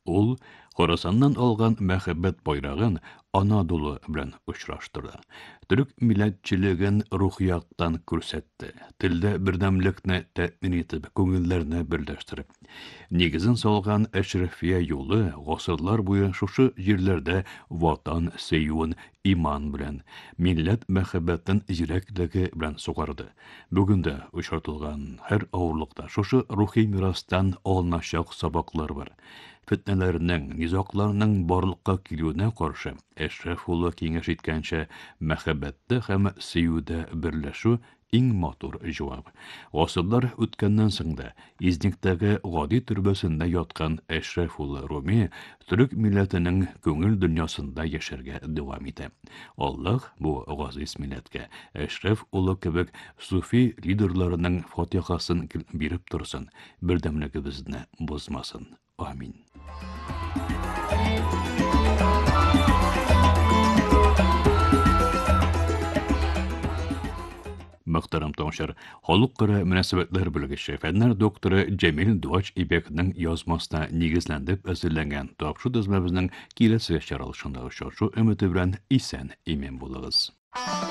Ул Хорасаннан алган мәхәббәт байрагын Анадолу белән очраштырды. Төрек милләтчелеген рухияттан күрсәтте. Телдә бердәмлекне тәэмин итеп, күңелләрне берләштереп. Нигезен салган Әшрәфия юлы гасырлар буе шушы җирләрдә ватан сөюен иман белән, милләт мәхәббәтен җирәклеге белән сугарды. Бүген дә очратылган һәр авырлыкта шушы рухи мирастан алыначак сабаклар бар. Фетнәләрнең, низакларның барлыкка килүенә каршы Әшрәф улы киңәш иткәнчә, мәхәббәттә һәм сөюдә берләшү иң матур җавап. Гасырлар үткәннән соң да Изниктәге гади төрбәсендә яткан Әшрәф улы Руми төрек милләтенең күңел дөньясында яшәргә дәвам итә. Аллаһ бу газиз милләткә Әшрәф улы кебек суфи лидерларының фатихасын биреп торсын, бердәмлегебезне бозмасын. Амин. Мөхтәрәм тамашачылар, халыкара мөнәсәбәтләр белгече, фәннәр докторы Җәмил Дуач Ибәкнең язмасына нигезләндеп әзерләнгән тапшу дәзмәбезнең киләсе чаралышында очрашу өмете белән исән имин булыгыз.